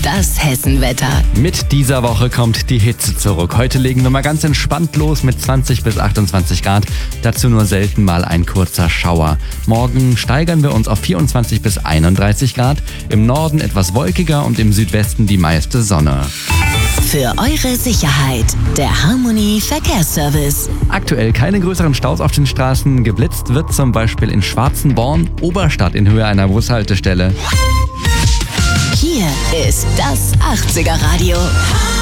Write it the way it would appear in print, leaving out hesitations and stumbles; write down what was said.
Das Hessenwetter. Mit dieser Woche kommt die Hitze zurück. Heute legen wir mal ganz entspannt los mit 20 bis 28 Grad. Dazu nur selten mal ein kurzer Schauer. Morgen steigern wir uns auf 24 bis 31 Grad. Im Norden etwas wolkiger und im Südwesten die meiste Sonne. Für eure Sicherheit, der Harmony Verkehrsservice. Aktuell keine größeren Staus auf den Straßen. Geblitzt wird zum Beispiel in Schwarzenborn, Oberstadt in Höhe einer Bushaltestelle. Hier ist das 80er Radio.